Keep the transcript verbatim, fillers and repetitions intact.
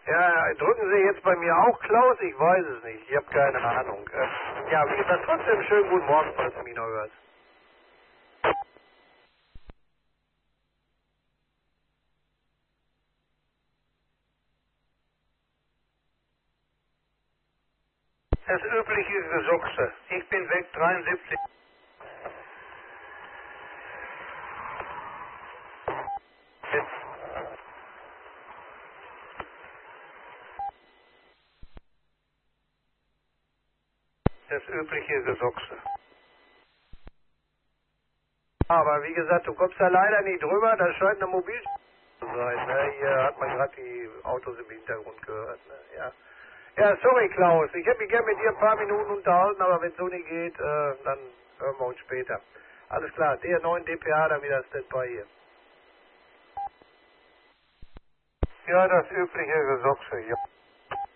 Ja, drücken Sie jetzt bei mir auch Klaus? Ich weiß es nicht. Ich habe keine Ahnung. Äh, ja, wie gesagt, trotzdem schönen guten Morgen, falls du mich noch hörst. Das übliche Gesuchse. Ich bin weg, dreiundsiebzig. Das übliche Gesuchse. Aber wie gesagt, du kommst da leider nicht drüber, das scheint eine Mobil zu sein. Ne? Hier hat man gerade die Autos im Hintergrund gehört. Ne? Ja. Ja, sorry Klaus, ich hätte mich gerne mit dir ein paar Minuten unterhalten, aber wenn es so nicht geht, äh, dann hören wir uns später. Alles klar, der neuen D P A dann wieder Standby hier. Ja, das übliche Gesuchse hier.